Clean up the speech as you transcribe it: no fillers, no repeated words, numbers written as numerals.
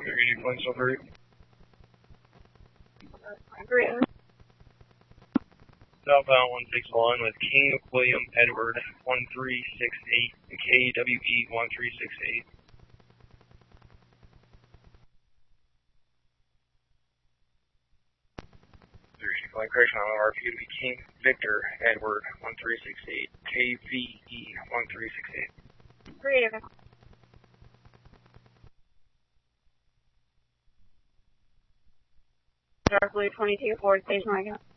30 points over. Great. Southbound 161 with King William Edward 1368, KWE 1368. Flight correction on RP to be King Victor Edward 1368, KVE 1368. Great. Dark Blue 22, forward station wagon.